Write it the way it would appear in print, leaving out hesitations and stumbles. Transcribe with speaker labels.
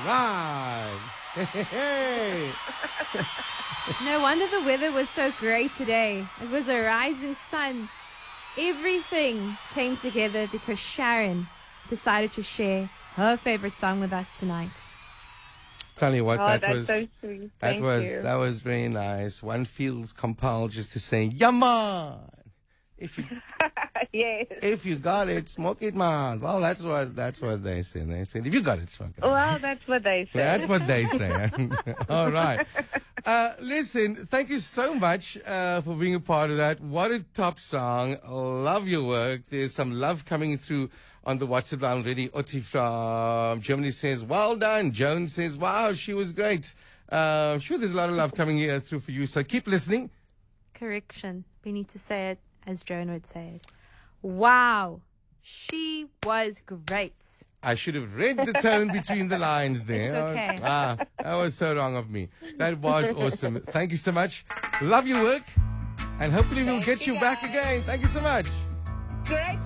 Speaker 1: right. Hey.
Speaker 2: No wonder the weather was so great today. It was a rising sun. Everything came together because Sharon decided to share her favorite song with us tonight.
Speaker 1: Tell you what, that
Speaker 3: that's
Speaker 1: was
Speaker 3: so sweet. Thank you.
Speaker 1: that was very nice. One feels compelled just to say, "Yaman."
Speaker 3: Yes.
Speaker 1: If you got it, smoke it, man. Well, that's what they say. They said, if you got it, smoke it.
Speaker 3: Well, that's what they say.
Speaker 1: That's what they say. All right. Listen, thank you so much for being a part of that. What a top song. Love your work. There's some love coming through on the WhatsApp line already. Otti from Germany says, well done. Joan says, wow, she was great. Sure, there's a lot of love coming here through for you. So keep listening.
Speaker 2: Correction. We need to say it as Joan would say it. Wow. She was great.
Speaker 1: I should have read the tone between the lines there.
Speaker 2: It's okay.
Speaker 1: That was so wrong of me. That was awesome. Thank you so much. Love your work. And hopefully we'll get you back again. Thank you so much.
Speaker 3: Great